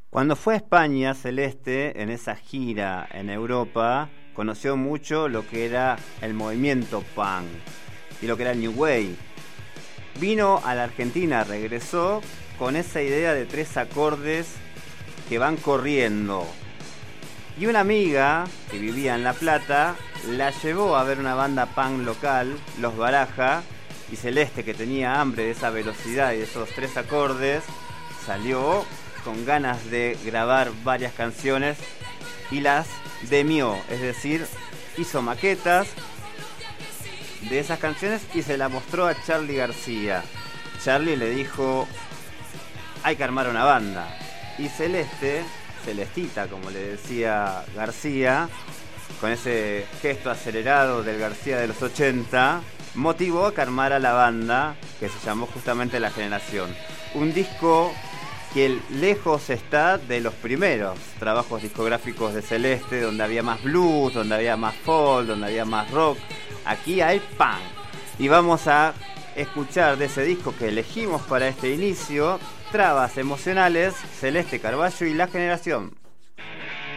Cuando fue a España, Celeste, en esa gira en Europa, conoció mucho lo que era el movimiento punk y lo que era el New Wave. Vino a la Argentina, regresó con esa idea de 3 acordes que van corriendo. Y una amiga que vivía en La Plata la llevó a ver una banda punk local, Los Baraja, y Celeste, que tenía hambre de esa velocidad y de esos 3 acordes, salió con ganas de grabar varias canciones y las demió, es decir, hizo maquetas de esas canciones y se la mostró a Charly García. Charly le dijo: hay que armar una banda. Y Celeste, Celestita como le decía García, con ese gesto acelerado del García de los 80, motivó a que armara la banda que se llamó justamente La Generación. Un disco que lejos está de los primeros trabajos discográficos de Celeste, donde había más blues, donde había más folk, donde había más rock. Aquí hay punk. Y vamos a escuchar de ese disco que elegimos para este inicio, Trabas Emocionales, Celeste Carballo y La Generación.